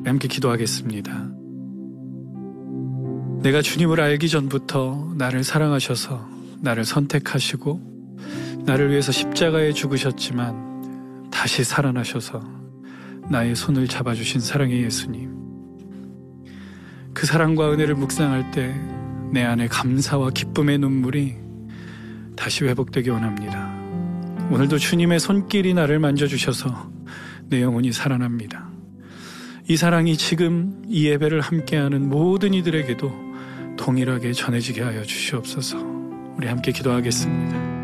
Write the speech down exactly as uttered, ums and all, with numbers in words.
함께 기도하겠습니다. 내가 주님을 알기 전부터 나를 사랑하셔서 나를 선택하시고 나를 위해서 십자가에 죽으셨지만 다시 살아나셔서 나의 손을 잡아주신 사랑의 예수님, 그 사랑과 은혜를 묵상할 때 내 안에 감사와 기쁨의 눈물이 다시 회복되기 원합니다. 오늘도 주님의 손길이 나를 만져주셔서 내 영혼이 살아납니다. 이 사랑이 지금 이 예배를 함께하는 모든 이들에게도 동일하게 전해지게 하여 주시옵소서. 우리 함께 기도하겠습니다.